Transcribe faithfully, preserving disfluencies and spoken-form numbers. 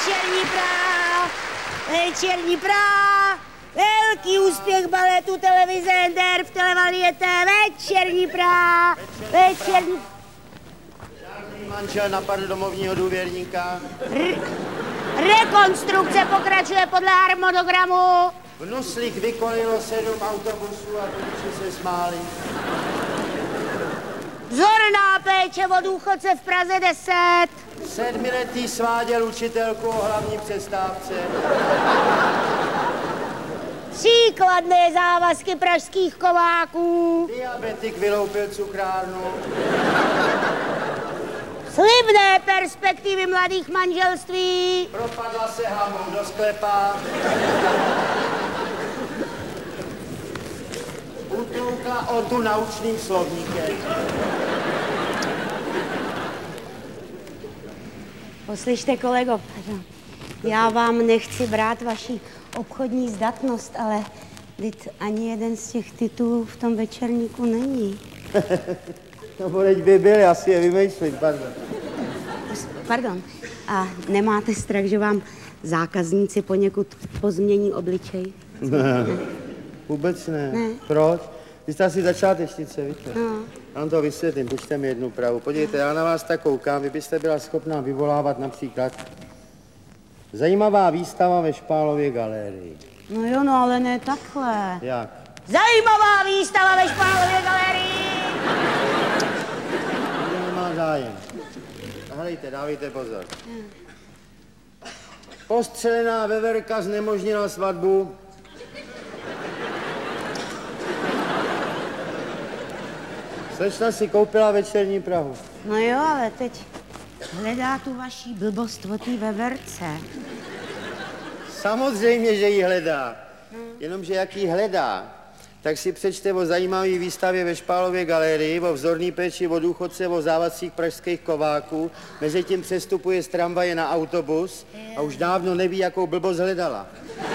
Večerní Praha, Večerní Praha, velký úspěch baletu televize N D R v Televariete, Večerní Praha, Večerní... Žádný manžel napadl domovního důvěrníka. R- rekonstrukce pokračuje podle harmonogramu. V Nuslích vykolilo sedm autobusů a řidiči se smáli. Vzorná péče o důchodce v Praze deset. Sedmiletý sváděl učitelku o hlavní přestávce. Příkladné závazky pražských kováků. Diabetik vyloupil cukrárnu. Slibné perspektivy mladých manželství. Propadla se hamou do sklepa. Utloukla Otu naučným slovníkem. Poslyšte, kolego, já vám nechci brát vaši obchodní zdatnost, ale vždyť ani jeden z těch titulů v tom večerníku není. No, boleť by byl, já si je vymýšlím, pardon. Pardon, a nemáte strach, že vám zákazníci poněkud pozmění obličej? Ne, vůbec ne. Ne. Proč? Vy jste asi začátečnice, víte? No. Já vám to vysvětlím, počte mi jednu pravdu. Podívejte, já na vás tak koukám, vy byste byla schopná vyvolávat například zajímavá výstava ve Špálově galerii. No jo, no ale ne takhle. Jak? Zajímavá výstava ve Špálově galerii! Nikdo nemá zájem. Hlejte, dávejte pozor. Postřelená veverka znemožnila svatbu. Slečna si koupila Večerní Prahu. No jo, ale teď hledá tu vaší blbost o té veverce. Samozřejmě, že ji hledá. Jenomže jak ji hledá, tak si přečte o zajímavé výstavě ve Špálově galerii, o vzorný péči o důchodce, o závazcích pražských kováků. Mezitím přestupuje z tramvaje na autobus a už dávno neví, jakou blbost hledala.